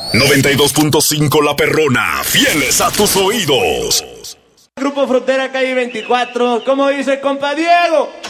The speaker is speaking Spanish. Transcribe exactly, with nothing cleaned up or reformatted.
noventa y dos punto cinco La Perrona, fieles a tus oídos. Grupo Frontera, calle veinticuatro. ¿Cómo dice, compa Diego?